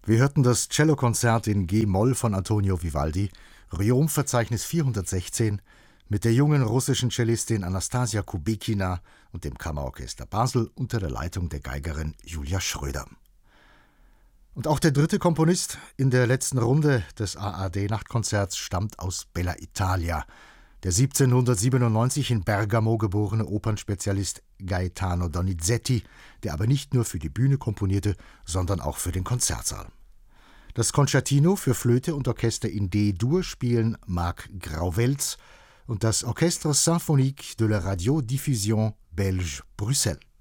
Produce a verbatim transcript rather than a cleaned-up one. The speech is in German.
Wir hörten das Cellokonzert in G-Moll von Antonio Vivaldi, Riom-Verzeichnis vierhundertsechzehn, mit der jungen russischen Cellistin Anastasia Kubekina und dem Kammerorchester Basel unter der Leitung der Geigerin Julia Schröder. Und auch der dritte Komponist in der letzten Runde des A R D-Nachtkonzerts stammt aus Bella Italia, der siebzehnhundertsiebenundneunzig in Bergamo geborene Opernspezialist Gaetano Donizetti, der aber nicht nur für die Bühne komponierte, sondern auch für den Konzertsaal. Das Concertino für Flöte und Orchester in D-Dur spielen Marc Grauwels und das Orchestre Symphonique de la Radio-Diffusion Belge Brüssel.